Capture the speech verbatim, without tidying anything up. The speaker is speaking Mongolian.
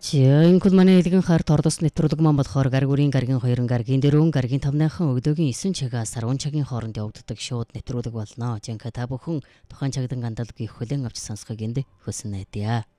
Жинхэнэ манай элгэн хаар тордос нэвтрүүлэг маань болохоор гаргуурын гаргийн хоёрын гаргийн дөрвөн гаргийн тавныхан өгдөөгийн эсвэн чагаас арван цагийн хооронд явагддаг шууд нэвтрүүлэг болно. Жинхэнэ та бүхэн тухайн цагдан гандалгүй хүлээн авч сонсохыг энд хүснэ даа.